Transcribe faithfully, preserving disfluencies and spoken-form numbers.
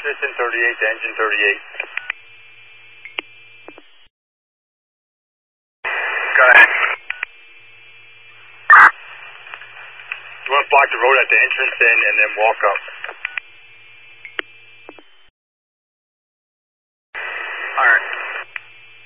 Tristan thirty-eight to engine thirty-eight. Go ahead. You want to block the road at the entrance in and then walk up.